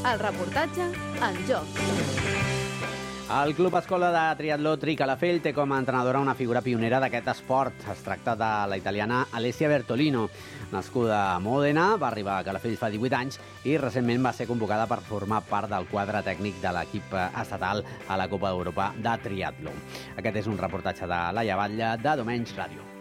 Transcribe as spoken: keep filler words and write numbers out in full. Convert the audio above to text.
El reportatge en joc. El Club Escola de Triatló Tricalafell té com a entrenadora una figura pionera d'aquest esport. Es tracta de la italiana Alessia Bertolino. Nascuda a Mòdena, va arribar a Calafell fa divuit anys i recentment va ser convocada per formar part del quadre tècnic de l'equip estatal a la Copa d'Europa de Triatló. Aquest és un reportatge de Laia Batlle de Domenys Ràdio.